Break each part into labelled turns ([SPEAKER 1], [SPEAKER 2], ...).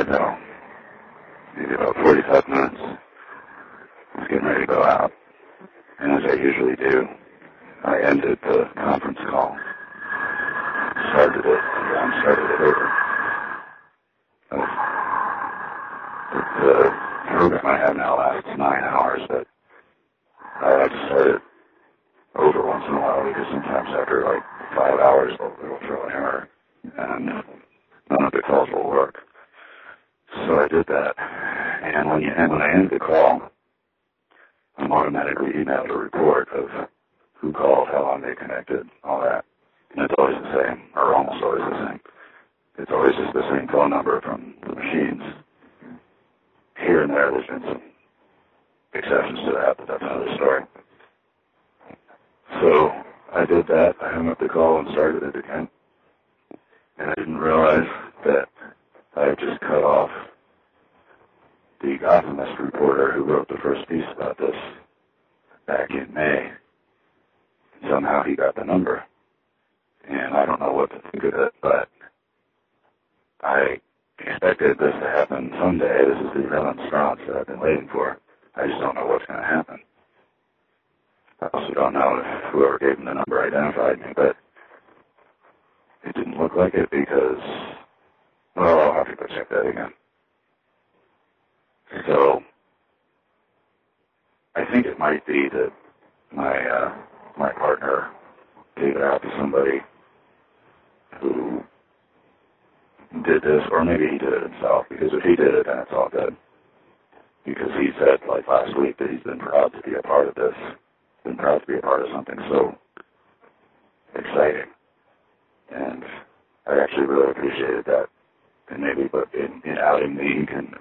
[SPEAKER 1] know, maybe about 45 minutes. I was getting ready to go out, and as I usually do, I ended the conference call, started it, and John started it over. The program I have now lasts 9 hours, but I like to start it over once in a while because sometimes after like 5 hours it'll throw an error, and none of the calls will work. So I did that, and when I ended the call, I'm automatically emailed a report of who called, how long they connected, all that. And it's always the same, or almost always the same. It's always just the same phone number from the machines. Here and there's been some exceptions to that, but that's another story. So I did that. I hung up the call and started it again. And I didn't realize that I had just cut off the Gothamist reporter who wrote the first piece about this back in May. Somehow he got the number. And I don't know what to think of it, but I expected this to happen someday. This is the remonstrance that I've been waiting for. I just don't know what's going to happen. I also don't know if whoever gave him the number identified me, but it didn't look like it because, well, I'll have to go check that again. So I think it might be that my partner gave it out to somebody who did this, or maybe he did it himself, because if he did it, then it's all good. Because he said, like last week, that he's been proud to be a part of this, been proud to be a part of something so exciting. And I actually really appreciated that. And maybe, but in outing me,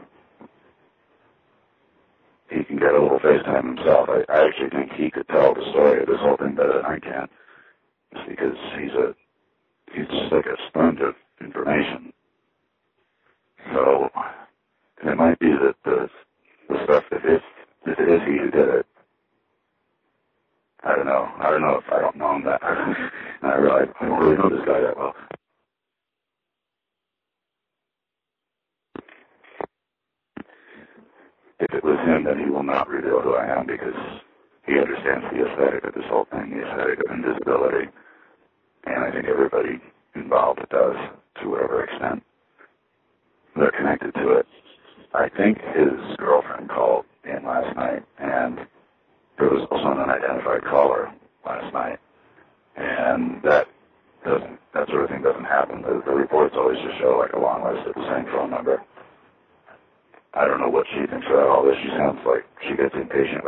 [SPEAKER 1] he can get a little FaceTime himself. I actually think he could tell the story of this whole thing better than I can, just because he's just like a sponge of information. So it might be that the stuff, if it is he who did it, I don't know. I don't know if I don't know him that. And I realize I don't really know this guy that well. If it was him, then he will not reveal who I am because he understands the aesthetic of this whole thing, the aesthetic of invisibility. And I think everybody involved does, to whatever extent they're connected to it. I think his girlfriend called in last night, and there was also an unidentified caller last night. And that sort of thing doesn't happen. The reports always just show like a long list of the same phone number. I don't know what she thinks about all this. She sounds like she gets impatient